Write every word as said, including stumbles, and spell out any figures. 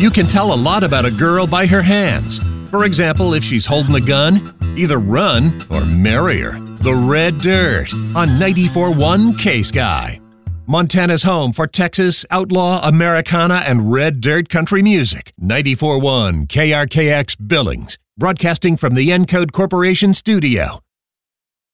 You can tell a lot about a girl by her hands. For example, if she's holding a gun, either run or marry her. The Red Dirt on ninety-four point one K-Sky. Montana's home for Texas, outlaw, Americana, and Red Dirt country music. ninety-four point one K R K X Billings, broadcasting from the Encode Corporation studio.